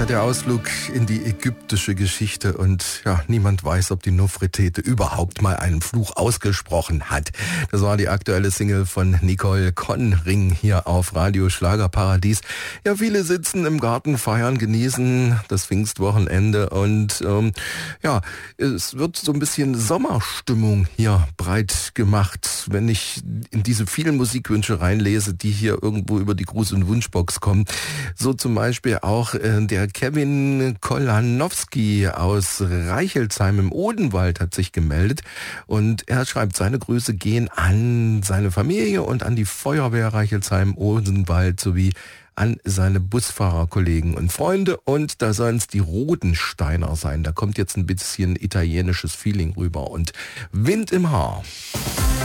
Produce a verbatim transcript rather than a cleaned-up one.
ja der Ausflug in die ägyptische Geschichte und ja, niemand weiß, ob die Nofretete überhaupt mal einen Fluch ausgesprochen hat. Das war die aktuelle Single von Nicole Conring hier auf Radio Schlagerparadies. Ja, viele sitzen im Garten, feiern, genießen das Pfingstwochenende und ähm, ja, es wird so ein bisschen Sommerstimmung hier breit gemacht, wenn ich in diese vielen Musikwünsche reinlese, die hier irgendwo über die Gruß- und Wunschbox kommen. So zum Beispiel auch äh, der Kevin Kolanowski aus Reichelsheim im Odenwald hat sich gemeldet und er schreibt, seine Grüße gehen an seine Familie und an die Feuerwehr Reichelsheim-Odenwald sowie an seine Busfahrerkollegen und Freunde, und da sollen es die Rodensteiner sein. Da kommt jetzt ein bisschen italienisches Feeling rüber und Wind im Haar.